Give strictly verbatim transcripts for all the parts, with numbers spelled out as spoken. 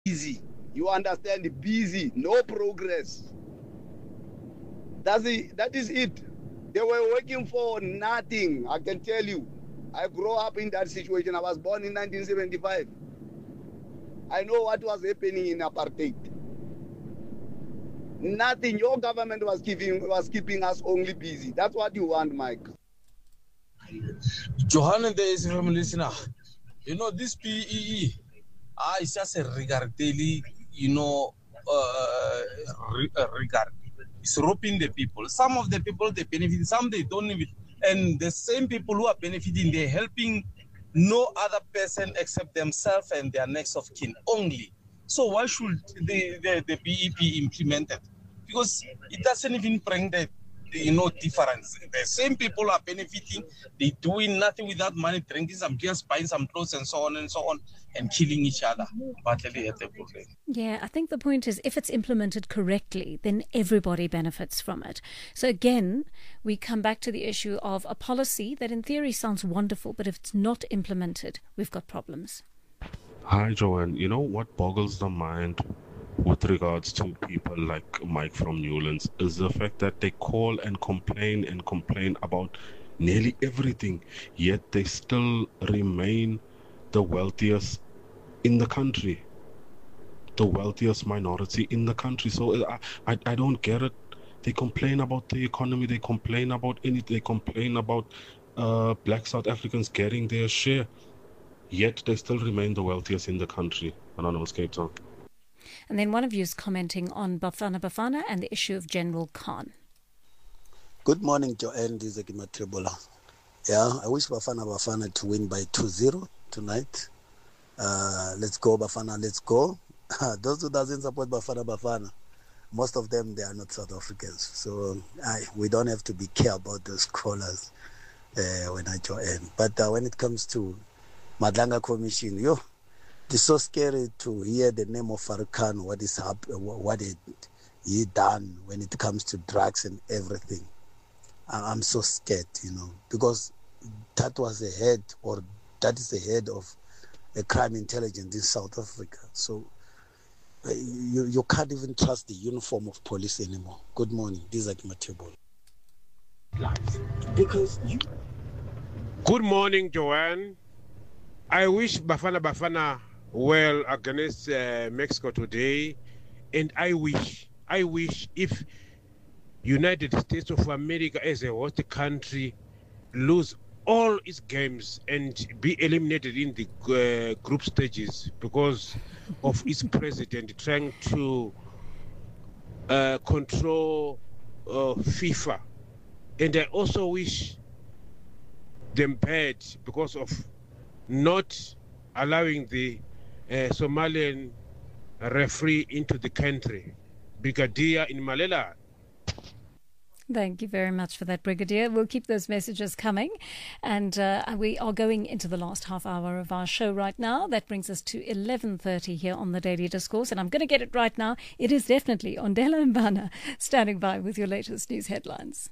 busy. You understand? Busy, no progress. That's it. That is it. They were working for nothing, I can tell you. I grew up in that situation. I was born in nineteen seventy-five. I know what was happening in apartheid. Nothing. Your government was keeping was keeping us only busy. That's what you want, Mike. Johanna, there is from listener. You know, this P E E, ah, it's just a regard daily, you know, uh, regard. It's robbing the people. Some of the people, they benefit, some they don't even. And the same people who are benefiting, they're helping no other person except themselves and their next of kin only. So why should the, the, the B E be implemented? Because it doesn't even bring the, you know, difference. The same people are benefiting, they're doing nothing with that money, drinking some beers, buying some clothes and so on and so on, and killing each other. Yeah, I think the point is if it's implemented correctly, then everybody benefits from it. So again, we come back to the issue of a policy that in theory sounds wonderful, but if it's not implemented, we've got problems. Hi, Joanne. You know what boggles the mind with regards to people like Mike from Newlands is the fact that they call and complain and complain about nearly everything, yet they still remain the wealthiest in the country, the wealthiest minority in the country. So I, I, I don't get it. They complain about the economy, they complain about anything, they complain about uh, black South Africans getting their share, yet they still remain the wealthiest in the country. Anonymous, Cape Town. And then one of you is commenting on Bafana Bafana and the issue of General Khan. Good morning, Joanne. This is Matrebola. Yeah, I wish Bafana Bafana to win by two zero tonight. Uh, let's go, Bafana, let's go. Those who doesn't support Bafana Bafana, most of them, they are not South Africans. So I, we don't have to be care about those callers uh, when I join. But uh, when it comes to Madlanga Commission, yo, it's so scary to hear the name of Farrakhan, what is up, what it, he done when it comes to drugs and everything. I'm so scared, you know, because that was the head, or that is the head of a crime intelligence in South Africa. So uh, you you can't even trust the uniform of police anymore. Good morning. This is Matebo. Because you. Good morning, Joanne. I wish Bafana Bafana well against uh, Mexico today, and I wish, I wish if United States of America as a host country lose all its games and be eliminated in the uh, group stages because of its president trying to uh, control uh, FIFA. And I also wish them bad because of not allowing the uh, Somalian referee into the country. Brigadier in Malela. Thank you very much for that, Brigadier. We'll keep those messages coming. And uh, we are going into the last half hour of our show right now. That brings us to eleven thirty here on the Daily Discourse. And I'm going to get it right now. It is definitely Ondela Mbana standing by with your latest news headlines.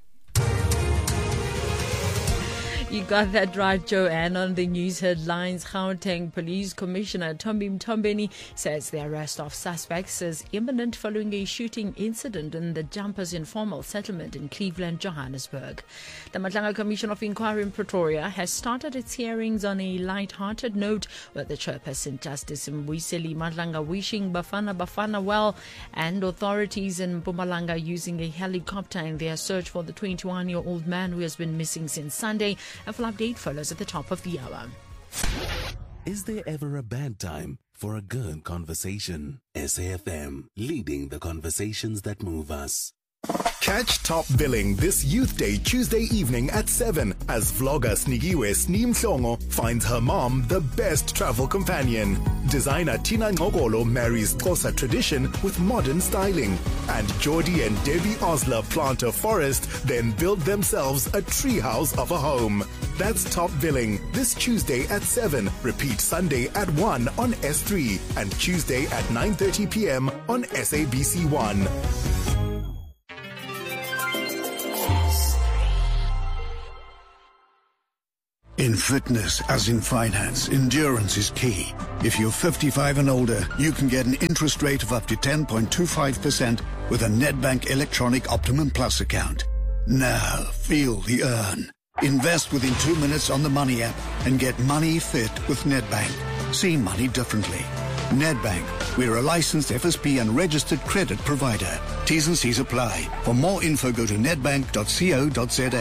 You got that right, Joanne. On the news headlines, Gauteng Police Commissioner Tombi Mtombeni says the arrest of suspects is imminent following a shooting incident in the Jumpers Informal Settlement in Cleveland, Johannesburg. The Matlanga Commission of Inquiry in Pretoria has started its hearings on a light-hearted note, with the chairperson Justice Mbuyiseli Matlanga wishing Bafana Bafana well, and authorities in Mpumalanga using a helicopter in their search for the twenty-one-year-old man who has been missing since Sunday. A full update follows at the top of the hour. Is there ever a bad time for a good conversation? S A F M, leading the conversations that move us. Catch Top Billing this Youth Day Tuesday evening at seven as vlogger Snigiwe Sneem Mhlongo finds her mom the best travel companion. Designer Tina Ngogolo marries Xhosa tradition with modern styling. And Geordie and Debbie Osler plant a forest, then build themselves a treehouse of a home. That's Top Billing this Tuesday at seven. Repeat Sunday at one on S three and Tuesday at nine thirty p.m. on S A B C one. In fitness, as in finance, endurance is key. If you're fifty-five and older, you can get an interest rate of up to ten point two five percent with a Nedbank Electronic Optimum Plus account. Now, feel the earn. Invest within two minutes on the Money app and get money fit with Nedbank. See money differently. Nedbank, we're a licensed F S P and registered credit provider. T's and C's apply. For more info, go to nedbank dot co dot za.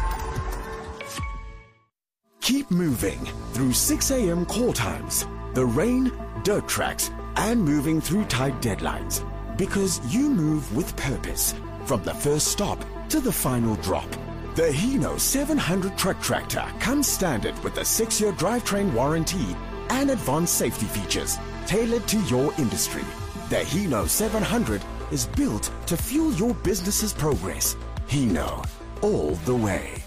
Keep moving through six a.m. call times, the rain, dirt tracks, and moving through tight deadlines. Because you move with purpose, from the first stop to the final drop. The Hino seven hundred truck tractor comes standard with a six-year drivetrain warranty and advanced safety features tailored to your industry. The Hino seven hundred is built to fuel your business's progress. Hino, all the way.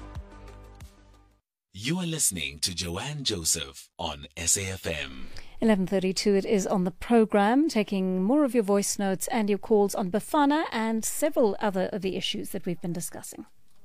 You are listening to Joanne Joseph on S A F M. eleven thirty-two it is on the programme, taking more of your voice notes and your calls on Bafana and several other of the issues that we've been discussing.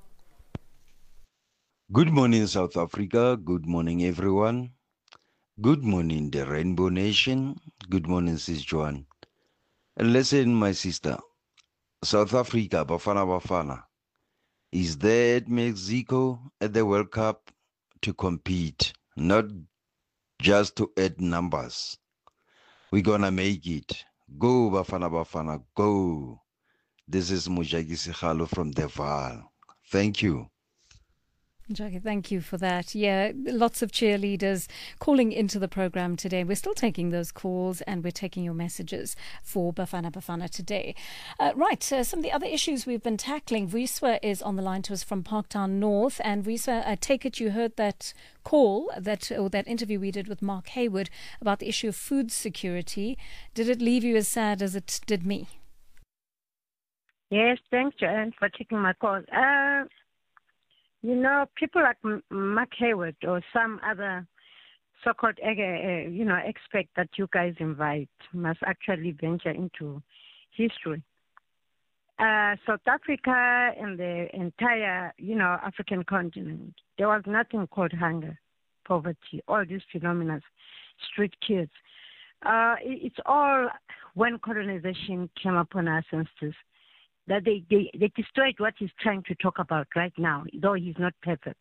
Good morning, South Africa. Good morning, everyone. Good morning, the Rainbow Nation. Good morning, Sis Joanne. And listen, my sister, South Africa, Bafana Bafana, is there at Mexico at the World Cup to compete, not just to add numbers. We're gonna make it. Go, Bafana Bafana, go. This is Mujagi Sikhalo from the Val. Thank you. Jackie, thank you for that. Yeah, lots of cheerleaders calling into the program today. We're still taking those calls and we're taking your messages for Bafana Bafana today. Uh, right, uh, some of the other issues we've been tackling. Vuyiswa is on the line to us from Parktown North. And Vuyiswa, I take it you heard that call, that or that interview we did with Mark Hayward about the issue of food security. Did it leave you as sad as it did me? Yes, thanks, Joanne, for taking my call. Uh, You know, people like Mark Hayward or some other so-called, uh, you know, expert that you guys invite must actually venture into history. Uh, South Africa and the entire, you know, African continent, there was nothing called hunger, poverty, all these phenomena, street kids. Uh, it's all when colonization came upon our senses. That they, they, they destroyed what he's trying to talk about right now, though he's not perfect.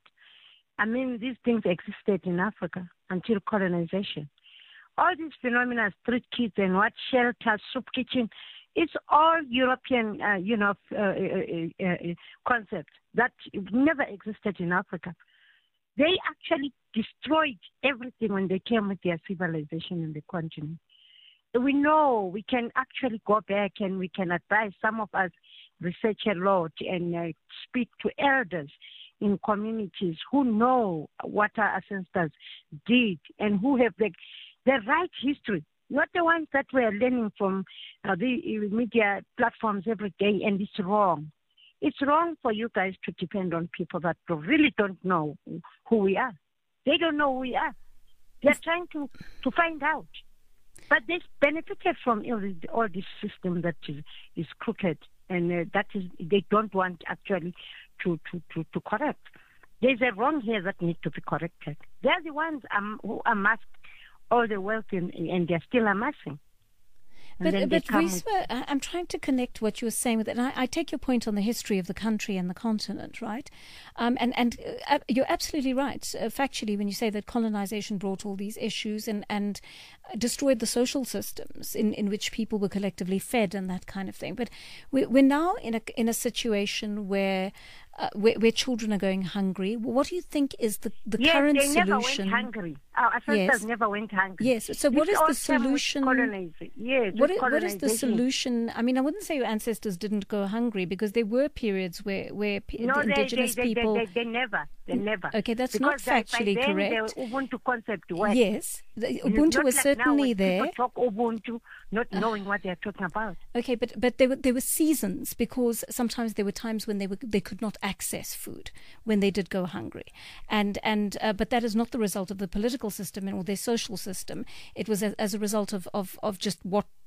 I mean, these things existed in Africa until colonization. All these phenomena, street kids and what shelter, soup kitchen, it's all European, uh, you know, uh, uh, uh, concepts that never existed in Africa. They actually destroyed everything when they came with their civilization in the continent. We know we can actually go back and we can advise some of us research a lot and uh, speak to elders in communities who know what our ancestors did and who have the, the right history, not the ones that we're learning from uh, the media platforms every day, and it's wrong. It's wrong for you guys to depend on people that really don't know who we are. They don't know who we are. They're trying to, to find out. But they benefited from all this, all this system that is, is crooked, and uh, that is they don't want actually to, to, to, to correct. There's a wrong here that needs to be corrected. They're the ones um, who amassed all the wealth in, and they're still amassing. And But, but come Vuyiswa, I- I'm trying to connect what you're saying with it. And I, I take your point on the history of the country and the continent, right? Um, and and uh, you're absolutely right, uh, factually, when you say that colonization brought all these issues and, and destroyed the social systems in, in which people were collectively fed and that kind of thing. But we're, we're now in a, in a situation where, uh, where where children are going hungry. What do you think is the, the yes, current they never solution? went hungry. Our ancestors Yes. never went hungry. Yes. So what This is all the came with solution? colonization. Yes, What with is, what is the colonization. solution? I mean, I wouldn't say your ancestors didn't go hungry, because there were periods where, where pe- No, the they, indigenous they, they, people... they, they, they never. They never. Okay, that's because not factually by then correct. The Ubuntu concept worked. Yes, the It's Ubuntu not was like now certainly when there. people talk Ubuntu, not knowing what they're talking about. Okay, but but there were there were seasons, because sometimes there were times when they were they could not access food, when they did go hungry, and and uh, but that is not the result of the political system or their social system. It was as, as a result of, of, of just what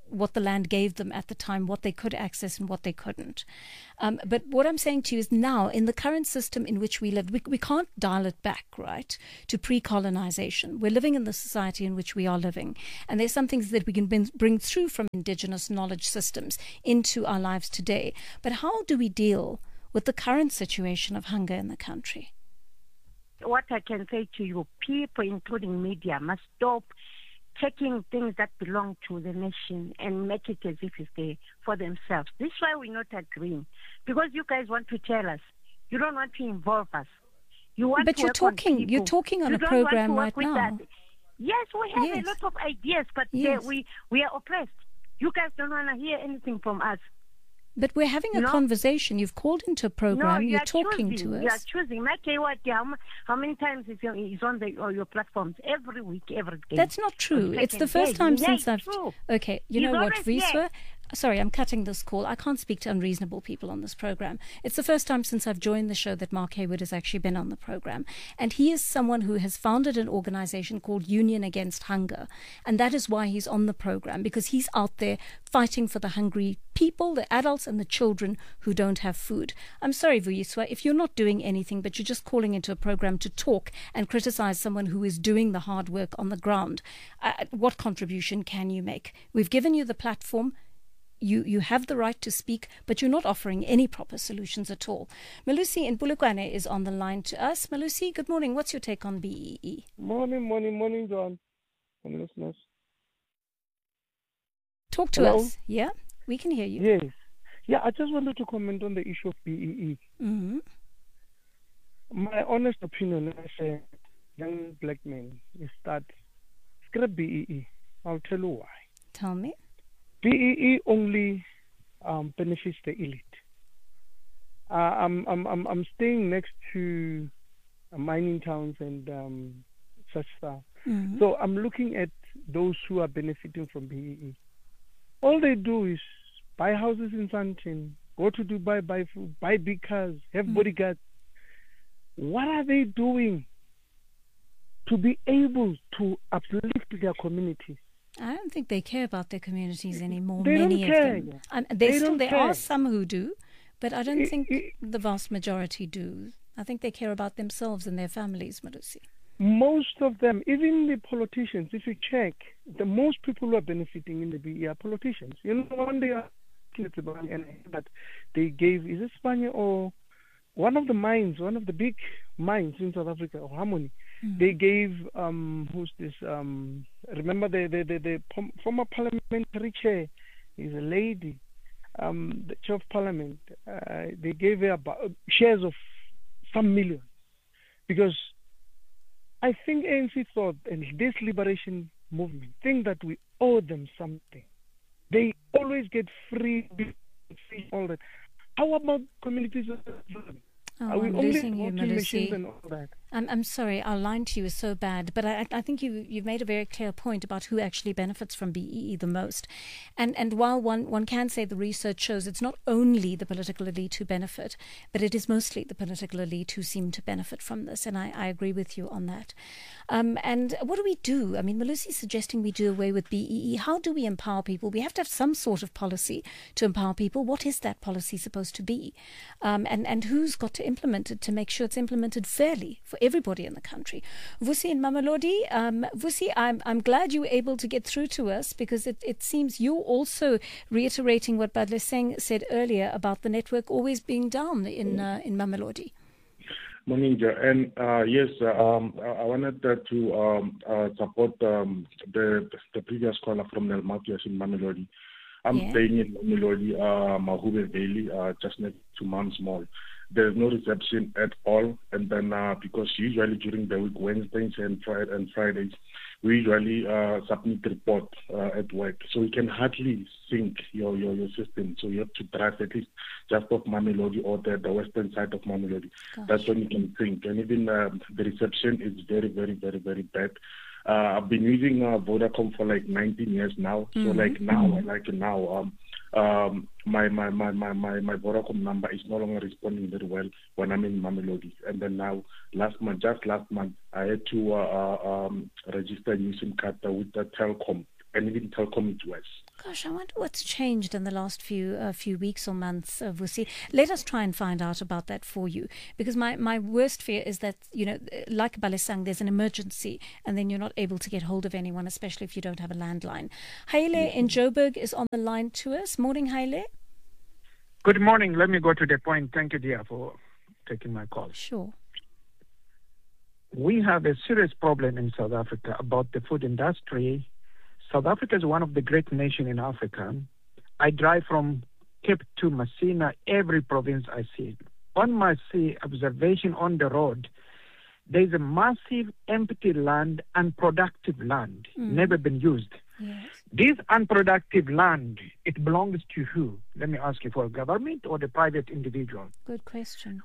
what the land gave them at the time, what they could access and what they couldn't. Um, but what I'm saying to you is now, in the current system in which we live, we, we can't dial it back, right, to pre-colonization. We're living in the society in which we are living. And there's some things that we can bring, bring through from indigenous knowledge systems into our lives today. But how do we deal with the current situation of hunger in the country? What I can say to you, people, including media, must stop taking things that belong to the nation and make it as if it's there for themselves. This is why we're not agreeing. Because you guys want to tell us. You don't want to involve us. You want but to you're work talking, on you're talking on you a don't want program to work right with now. That. Yes, we have Yes. a lot of ideas, but Yes. they, we, we are oppressed. You guys don't want to hear anything from us. But we're having a No. conversation. You've called into a program. No, you you're are talking choosing. to You are us. choosing. Like, hey, what, how, how many times is on, is on the, or your platforms? Every week, every day. That's not true. On It's the second first day. time Yeah, since it's I've... true. Okay, you He's know what, always- Vuyiswa? yes. Sorry, I'm cutting this call. I can't speak to unreasonable people on this program. It's the first time since I've joined the show that Mark Hayward has actually been on the program. And he is someone who has founded an organization called Union Against Hunger. And that is why he's on the program, because he's out there fighting for the hungry people, the adults and the children who don't have food. I'm sorry, Vuyiswa, if you're not doing anything, but you're just calling into a program to talk and criticize someone who is doing the hard work on the ground, uh, what contribution can you make? We've given you the platform. You you have the right to speak, but you're not offering any proper solutions at all. Malusi in Bulukwane is on the line to us. Malusi, good morning. What's your take on B E E? Morning, morning, morning, John. And listeners. Talk to Hello? us. Yeah, we can hear you. Yes. Yeah, I just wanted to comment on the issue of B E E. Mm-hmm. My honest opinion as a young black man is that scrap B E E. I'll tell you why. Tell me. B E E only um, benefits the elite. Uh, I'm, I'm, I'm, I'm staying next to uh, mining towns and um, such stuff. Mm-hmm. So I'm looking at those who are benefiting from B E E. All they do is buy houses in Sandton, go to Dubai, buy food, buy big cars, have Mm. bodyguards. What are they doing to be able to uplift their communities? I don't think they care about their communities anymore. They Many don't of care. them. Um, they They still, don't there care. are some who do, but I don't It- think it- the vast majority do. I think they care about themselves and their families, Malusi. Most of them, even the politicians, if you check, the most people who are benefiting in the B E are politicians. You know, one day, and that they gave, is it Spania or one of the mines, one of the big mines in South Africa, or Harmony, Mm. they gave, um, who's this, um, remember the, the, the, the pom- former parliamentary chair is a lady, um, the chair of parliament, uh, they gave her about, shares of some millions, because I think A N C thought, and this liberation movement, think that we owe them something. They always get free, free all that. How about communities? Oh, Are we I'm only losing you, voting machines Malusi. and all that? I'm, I'm sorry, our line to you is so bad, but I, I think you, you've made a very clear point about who actually benefits from B E E the most. And and while one, one can say the research shows it's not only the political elite who benefit, but it is mostly the political elite who seem to benefit from this, and I, I agree with you on that. Um, and what do we do? I mean, Malusi's suggesting we do away with B E E. How do we empower people? We have to have some sort of policy to empower people. What is that policy supposed to be? Um, and, and who's got to implement it to make sure it's implemented fairly for everybody in the country? Vusi in Mamelodi, um, Vusi, I'm, I'm glad you were able to get through to us, because it, it seems you're also reiterating what Badle Singh said earlier about the network always being down in, uh, in Mamelodi. Morning, Jo. And uh, yes, uh, um, I I wanted uh, to um, uh, support um, the the previous caller from Nelmatias in Mamelodi. I'm Yeah. staying in Mamelodi, uh, Mahube Valley, uh, just next to Mans Mall. There's no reception at all, and then uh, because usually during the week, Wednesdays and Friday and Fridays, we usually uh, submit report uh, at work, so we can hardly sync your, your your system. So you have to drive at least just off Mamelodi or the, the western side of Mamelodi. That's when you can sync, and even uh, the reception is very, very, very, very bad. Uh, I've been using uh, Vodacom for like nineteen years now. So Mhm. like now, like now, um, um, my, my, my, my, my, my Vodacom number is no longer responding very well when I'm in Mamelodi. And then now, last month, just last month, I had to uh, uh, um, register a new SIM card uh, with the Telkom and even Telkom is worse. Gosh, I wonder what's changed in the last few uh, few weeks or months, uh, Vusi. Let us try and find out about that for you. Because my, my worst fear is that, you know, like Balesang, there's an emergency and then you're not able to get hold of anyone, especially if you don't have a landline. Haile yes. in Joburg is on the line to us. Morning, Haile. Good morning. Let me go to the point. Thank you, dear, for taking my call. Sure. We have a serious problem in South Africa about the food industry. South Africa is one of the great nations in Africa. I drive from Cape to Messina, every province I see. On my see observation on the road, there's a massive empty land, unproductive land, mm. never been used. Yes. This unproductive land, it belongs to who? Let me ask you, for government or the private individual? Good question.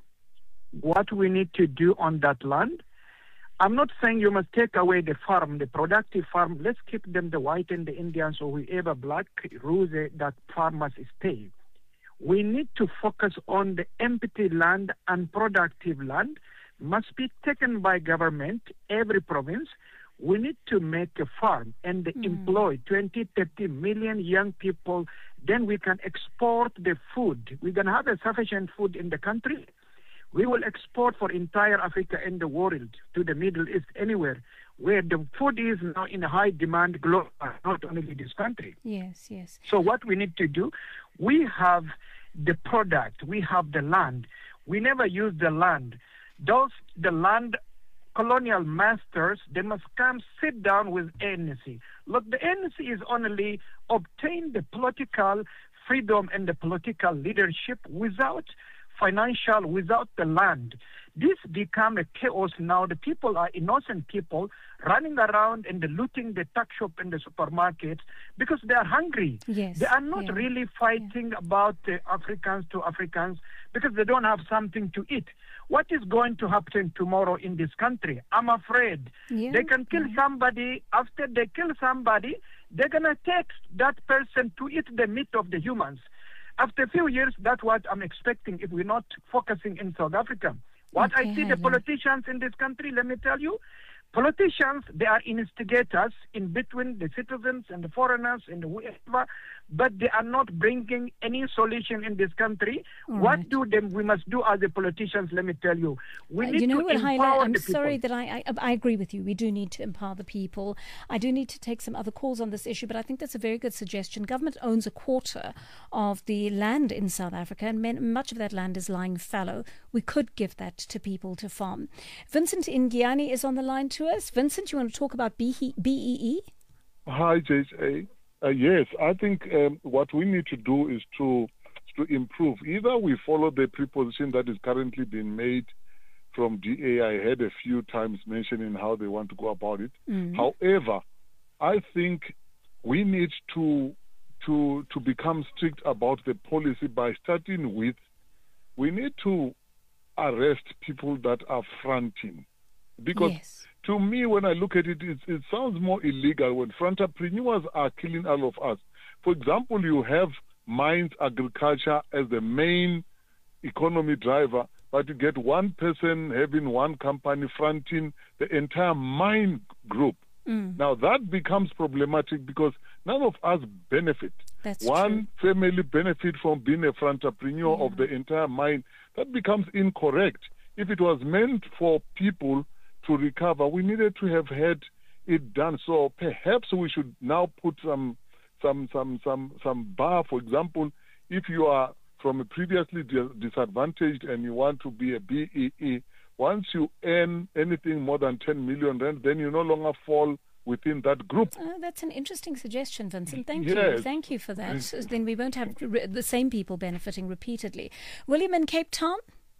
What we need to do on that land, I'm not saying you must take away the farm, the productive farm. Let's keep them, the white and the Indians or whoever black rules that farmers stay. We need to focus on the empty land, unproductive land, must be taken by government, every province. We need to make a farm and mm. employ twenty, thirty million young people. Then we can export the food. We're going to have a sufficient food in the country. We will export for entire Africa and the world, to the Middle East, anywhere, where the food is now in high demand globally, not only this country. Yes, yes. So what we need to do, we have the product, we have the land. We never use the land. Those, the land colonial masters, they must come sit down with A N C. Look, the A N C is only obtain the political freedom and the political leadership without financial, without the land. This become a chaos now. The people are innocent people running around and looting the tuck shop and the supermarkets because they are hungry. Yes, they are not yeah. really fighting yeah. about the Africans to Africans because they don't have something to eat. What is going to happen tomorrow in this country? I'm afraid yeah. they can kill yeah. somebody. After they kill somebody, they're going to take that person to eat the meat of the humans. After a few years, that's what I'm expecting if we're not focusing in South Africa. What okay, I see the politicians in this country, let me tell you, politicians, they are instigators in between the citizens and the foreigners and whoever, but they are not bringing any solution in this country. All what right. do them we must do as the politicians? Let me tell you, we uh, need you know to what, empower Haile, I'm the people. sorry that I, I I agree with you. We do need to empower the people. I do need to take some other calls on this issue, but I think that's a very good suggestion. Government owns a quarter of the land in South Africa, and men, much of that land is lying fallow. We could give that to people to farm. Vincent in Guyana is on the line to us. Vincent, you want to talk about B E E? Hi, J A. Uh, yes, I think um, what we need to do is to to improve. Either we follow the preposition that is currently being made from D A. I heard a few times mentioning how they want to go about it. Mm. However, I think we need to to to become strict about the policy by starting with we need to arrest people that are fronting. Because yes. to me, when I look at it, it, it sounds more illegal when entrepreneurs are killing all of us. For example, you have mines agriculture as the main economy driver, but you get one person having one company fronting the entire mine group. Mm. Now that becomes problematic because none of us benefit. That's one true. family benefit from being a entrepreneur yeah. of the entire mine. That becomes incorrect. If it was meant for people to recover, we needed to have had it done. So perhaps we should now put some some some some some bar. For example, if you are from a previously disadvantaged and you want to be a B E E, once you earn anything more than ten million rand, then you no longer fall within that group. Oh, that's an interesting suggestion, Vincent. Thank yes. you. Thank you for that. So then we won't have re- the same people benefiting repeatedly. William in Cape Town,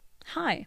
hi.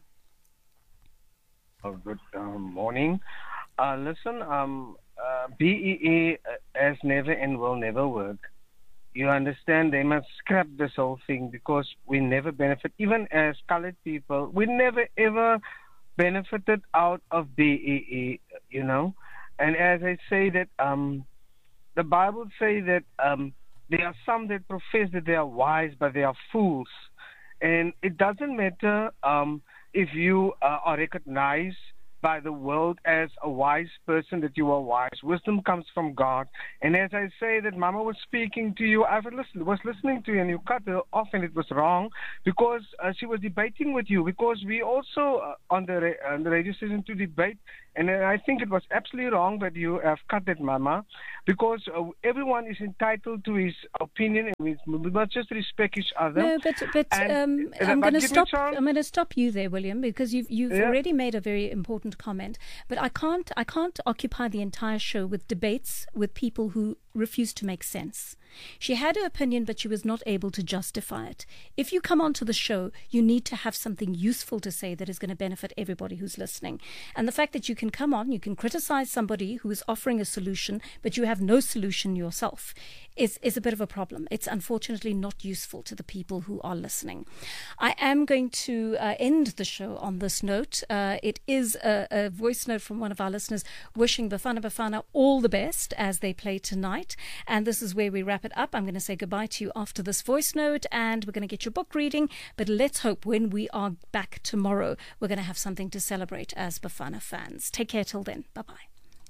Oh, good um, morning. Uh, listen, um, uh, B E E has never and will never work. You understand? They must scrap this whole thing because we never benefit. Even as colored people, we never ever benefited out of B E E, you know. And as I say that, um, the Bible say that um, there are some that profess that they are wise, but they are fools. And it doesn't matter um, if you uh, are recognized by the world as a wise person that you are wise. Wisdom comes from God. And as I say that Mama was speaking to you, I was listening, was listening to you and you cut her off and it was wrong because uh, she was debating with you because we also uh, on, the ra- on the radio station to debate. And I think it was absolutely wrong that you have cut that, Mama, because uh, everyone is entitled to his opinion and we we must just respect each other. No, but but And- um, uh, I'm but going to give me stop. a chance. I'm going to stop you there, William, because you've you've Yeah. already made a very important comment. But I can't I can't occupy the entire show with debates with people who refuse to make sense. She had her opinion, but she was not able to justify it. If you come onto the show, you need to have something useful to say that is going to benefit everybody who's listening. And the fact that you can come on, you can criticize somebody who is offering a solution, but you have no solution yourself, is, is a bit of a problem. It's unfortunately not useful to the people who are listening. I am going to uh, end the show on this note. Uh, it is a, a voice note from one of our listeners wishing Bafana Bafana all the best as they play tonight. And this is where we wrap it up. I'm going to say goodbye to you after this voice note and we're going to get your book reading. But let's hope when we are back tomorrow, we're going to have something to celebrate as Bafana fans. Take care till then. Bye-bye.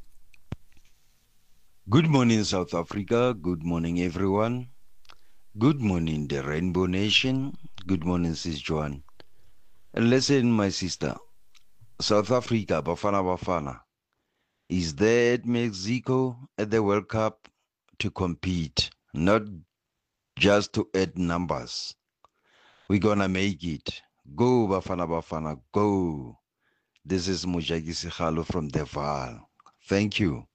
Good morning, South Africa. Good morning, everyone. Good morning, the Rainbow Nation. Good morning, Sis Joan. And listen, my sister. South Africa, Bafana Bafana, is there at Mexico at the World Cup to compete, not just to add numbers. We're gonna make it. Go, Bafana Bafana, go. This is Mujagi Sikhalo from Deval. Thank you.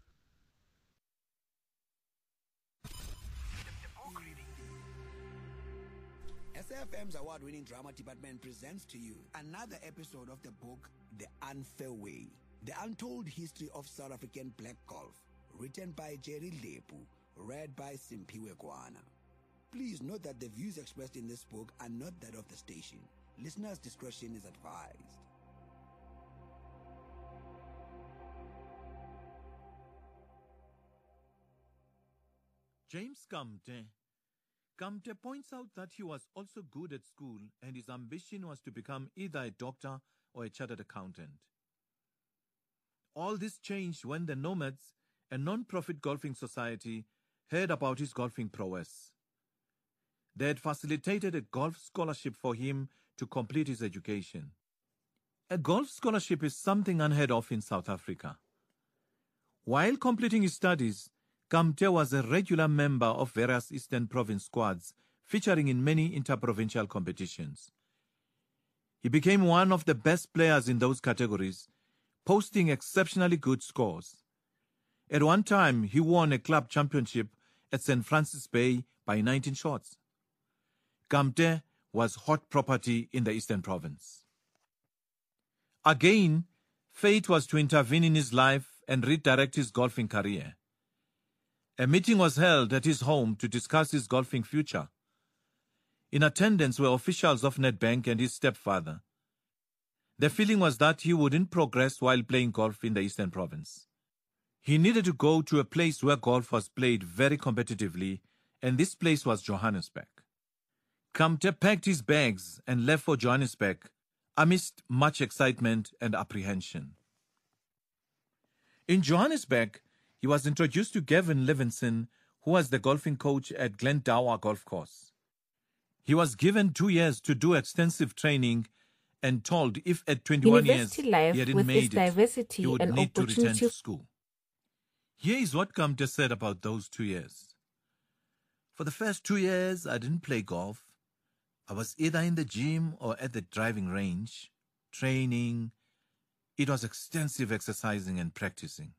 S A F M's award-winning drama department presents to you another episode of the book, The Unfair Way, The Untold History of South African Black Golf, written by Jerry Lepu, read by Simpiwe Kwana. Please note that the views expressed in this book are not that of the station. Listeners' discretion is advised. James Kamte. Kamte points out that he was also good at school and his ambition was to become either a doctor or a chartered accountant. All this changed when the Nomads, a non-profit golfing society, heard about his golfing prowess. They had facilitated a golf scholarship for him to complete his education. A golf scholarship is something unheard of in South Africa. While completing his studies, Kamte was a regular member of various Eastern Province squads, featuring in many interprovincial competitions. He became one of the best players in those categories, posting exceptionally good scores. At one time, he won a club championship at Saint Francis Bay by nineteen shots. Kamte was hot property in the Eastern Province. Again, fate was to intervene in his life and redirect his golfing career. A meeting was held at his home to discuss his golfing future. In attendance were officials of Nedbank and his stepfather. The feeling was that he wouldn't progress while playing golf in the Eastern Province. He needed to go to a place where golf was played very competitively, and this place was Johannesburg. Kamte packed his bags and left for Johannesburg amidst much excitement and apprehension. In Johannesburg, he was introduced to Gavin Levinson, who was the golfing coach at Glendower Golf Course. He was given two years to do extensive training and told if at twenty-one years University life he hadn't with made its it, diversity he would and need to return opportunity. to school. Here is what Kamte said about those two years. For the first two years, I didn't play golf. I was either in the gym or at the driving range, training. It was extensive exercising and practicing.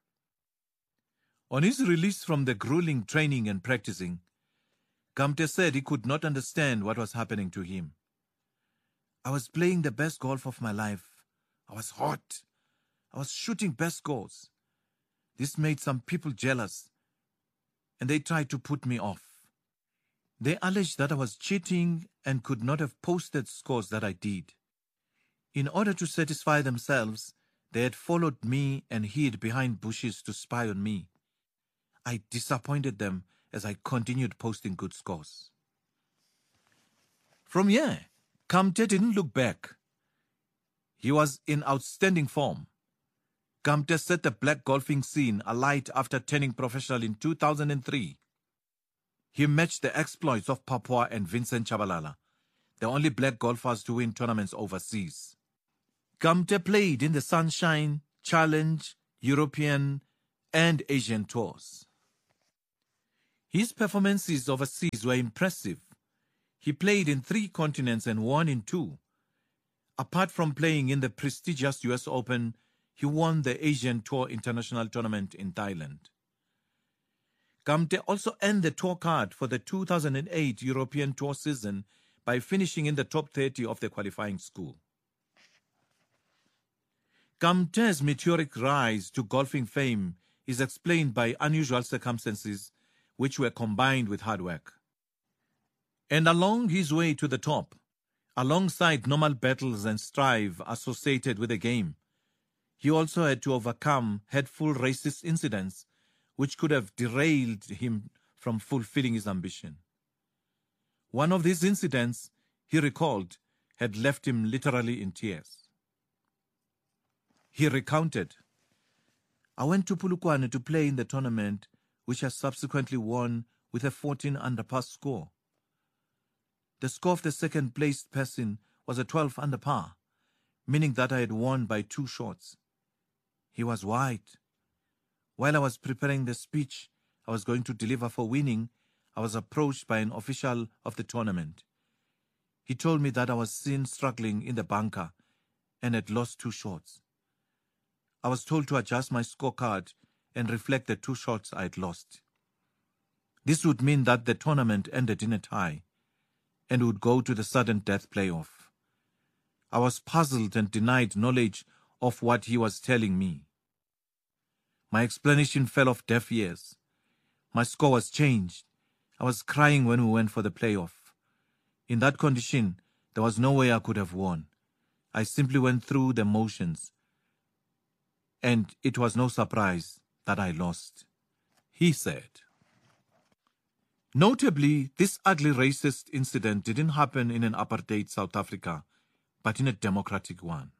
On his release from the grueling training and practicing, Kamte said he could not understand what was happening to him. I was playing the best golf of my life. I was hot. I was shooting best scores. This made some people jealous, and they tried to put me off. They alleged that I was cheating and could not have posted scores that I did. In order to satisfy themselves, they had followed me and hid behind bushes to spy on me. I disappointed them as I continued posting good scores. From here, Kamte didn't look back. He was in outstanding form. Gamte set the black golfing scene alight after turning professional in two thousand three. He matched the exploits of Papua and Vincent Chabalala, the only black golfers to win tournaments overseas. Gamte played in the Sunshine, Challenge, European, and Asian tours. His performances overseas were impressive. He played in three continents and won in two. Apart from playing in the prestigious U S Open, he won the Asian Tour International Tournament in Thailand. Gamte also earned the tour card for the two thousand eight European Tour season by finishing in the top thirty of the qualifying school. Gamte's meteoric rise to golfing fame is explained by unusual circumstances which were combined with hard work. And along his way to the top, alongside normal battles and strife associated with the game, he also had to overcome hateful racist incidents which could have derailed him from fulfilling his ambition. One of these incidents, he recalled, had left him literally in tears. He recounted, "I went to Polokwane to play in the tournament, which I subsequently won with a fourteen under par score. The score of the second-placed person was a twelve under par, meaning that I had won by two shots. He was white. While I was preparing the speech I was going to deliver for winning, I was approached by an official of the tournament. He told me that I was seen struggling in the bunker and had lost two shots. I was told to adjust my scorecard and reflect the two shots I had lost. This would mean that the tournament ended in a tie and would go to the sudden death playoff. I was puzzled and denied knowledge of what he was telling me. My explanation fell off deaf ears. My score was changed. I was crying when we went for the playoff. In that condition, there was no way I could have won. I simply went through the motions, and it was no surprise that I lost," he said. Notably, this ugly racist incident didn't happen in an apartheid South Africa, but in a democratic one.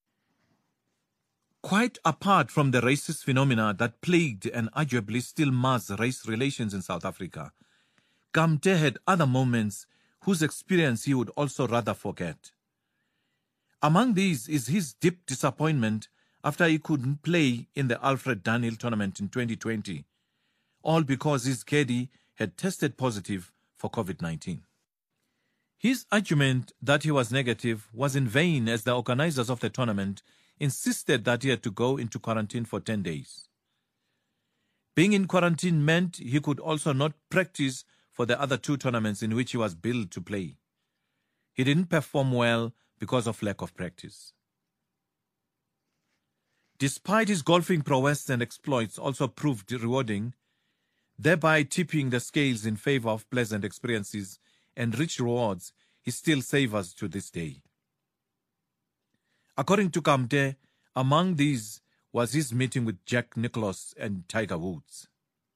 Quite apart from the racist phenomena that plagued and arguably still mars race relations in South Africa, Gamte had other moments whose experience he would also rather forget. Among these is his deep disappointment after he couldn't play in the Alfred Dunhill tournament in twenty twenty, all because his caddy had tested positive for COVID nineteen. His argument that he was negative was in vain, as the organizers of the tournament insisted that he had to go into quarantine for ten days. Being in quarantine meant he could also not practice for the other two tournaments in which he was billed to play. He didn't perform well because of lack of practice. Despite his golfing prowess and exploits also proved rewarding, thereby tipping the scales in favor of pleasant experiences and rich rewards, he still savors to this day. According to Gamte, among these was his meeting with Jack Nicklaus and Tiger Woods.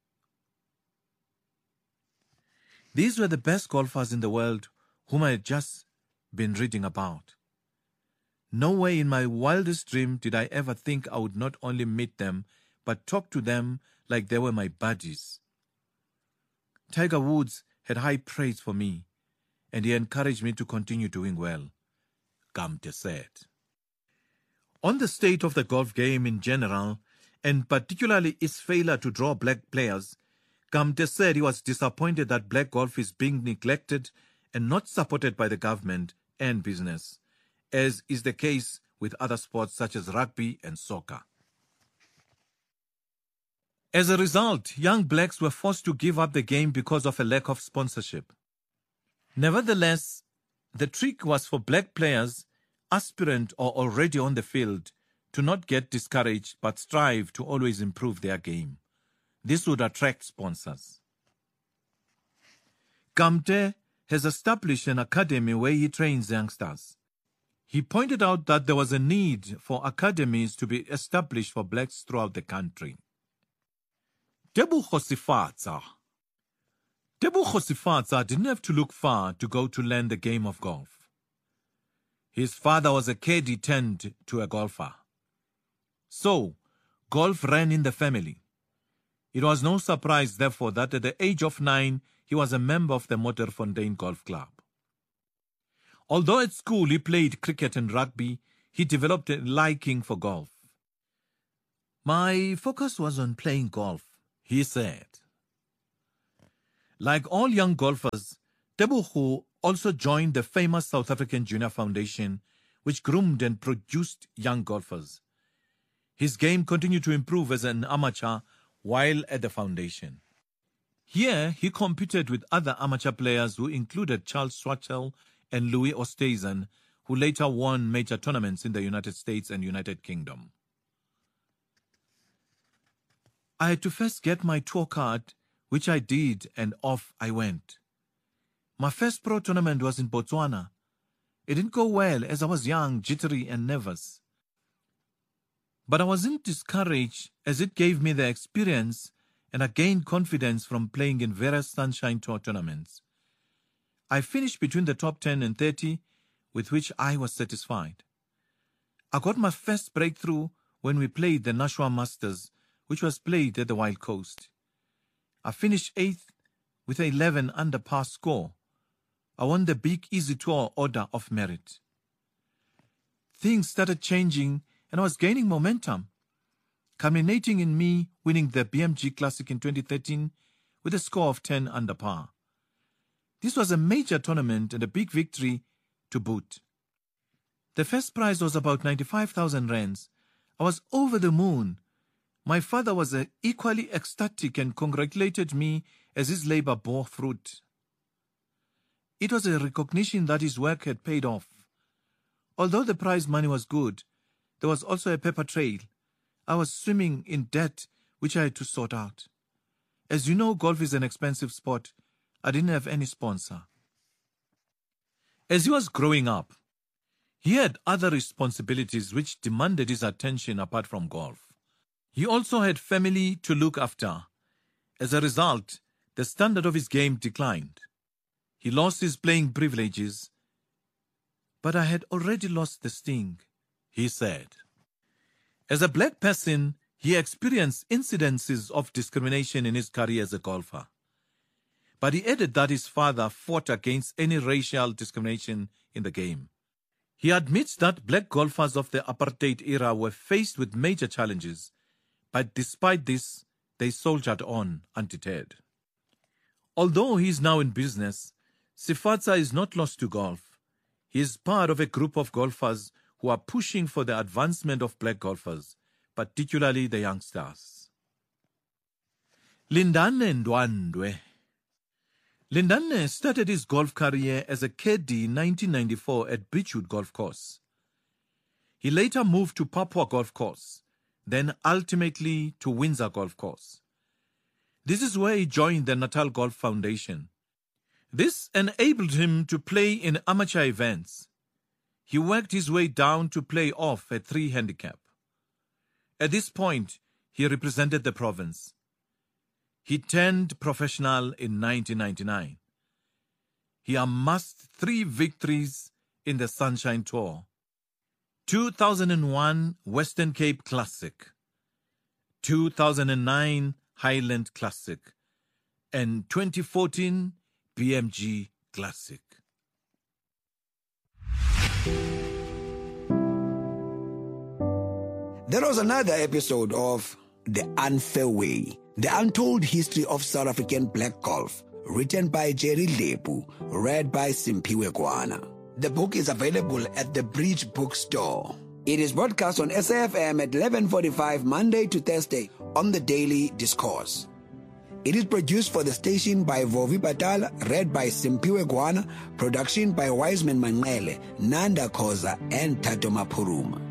These were the best golfers in the world whom I had just been reading about. No way in my wildest dream did I ever think I would not only meet them, but talk to them like they were my buddies. Tiger Woods had high praise for me, and he encouraged me to continue doing well, Gamte said. On the state of the golf game in general, and particularly its failure to draw black players, Gamte said he was disappointed that black golf is being neglected and not supported by the government and business, as is the case with other sports such as rugby and soccer. As a result, young blacks were forced to give up the game because of a lack of sponsorship. Nevertheless, the trick was for black players, aspirant or already on the field, to not get discouraged but strive to always improve their game. This would attract sponsors. Gamte has established an academy where he trains youngsters. He pointed out that there was a need for academies to be established for blacks throughout the country. Tebogo Sifatsa. Tebogo Sifatsa didn't have to look far to go to learn the game of golf. His father was a caddy turned to a golfer. So, golf ran in the family. It was no surprise, therefore, that at the age of nine, he was a member of the Modderfontein Golf Club. Although at school he played cricket and rugby, he developed a liking for golf. My focus was on playing golf, he said. Like all young golfers, Tebogo also joined the famous South African Junior Foundation, which groomed and produced young golfers. His game continued to improve as an amateur while at the foundation. Here, he competed with other amateur players who included Charles Schwartzel and Louis Oosthuizen, who later won major tournaments in the United States and United Kingdom. I had to first get my tour card, which I did, and off I went. My first pro tournament was in Botswana. It didn't go well as I was young, jittery and nervous. But I wasn't discouraged as it gave me the experience and I gained confidence from playing in various Sunshine Tour tournaments. I finished between the top ten and thirty, with which I was satisfied. I got my first breakthrough when we played the Nashua Masters, which was played at the Wild Coast. I finished eighth with an eleven under par score. I won the Big Easy Tour Order of Merit. Things started changing and I was gaining momentum, culminating in me winning the B M G Classic in twenty thirteen with a score of ten under par. This was a major tournament and a big victory to boot. The first prize was about ninety-five thousand rands. I was over the moon. My father was uh, equally ecstatic and congratulated me as his labor bore fruit. It was a recognition that his work had paid off. Although the prize money was good, there was also a paper trail. I was swimming in debt, which I had to sort out. As you know, golf is an expensive sport. I didn't have any sponsor. As he was growing up, he had other responsibilities which demanded his attention apart from golf. He also had family to look after. As a result, the standard of his game declined. He lost his playing privileges, but I had already lost the sting, he said. As a black person, he experienced incidences of discrimination in his career as a golfer. But he added that his father fought against any racial discrimination in the game. He admits that black golfers of the apartheid era were faced with major challenges, but despite this, they soldiered on undeterred. Although he is now in business, Sifatsa is not lost to golf. He is part of a group of golfers who are pushing for the advancement of black golfers, particularly the youngsters. Lindane Ndwandwe. Lindane started his golf career as a caddy in nineteen ninety-four at Beechwood Golf Course. He later moved to Papua Golf Course, then ultimately to Windsor Golf Course. This is where he joined the Natal Golf Foundation. This enabled him to play in amateur events. He worked his way down to play off at three handicap. At this point, he represented the province. He turned professional in nineteen ninety-nine. He amassed three victories in the Sunshine Tour. two thousand one Western Cape Classic, two thousand nine Highland Classic, and twenty fourteen B M G Classic. That was another episode of The Unfair Way, The Untold History of South African Black Golf, written by Jerry Lepu, read by Simpiwe Kwana. The book is available at the Bridge Bookstore. It is broadcast on S A F M at eleven forty-five Monday to Thursday on the Daily Discourse. It is produced for the station by Vovi Patal, read by Simpiwe Kwana, production by Wiseman Manele, Nanda Koza, and Tato Mapuruma.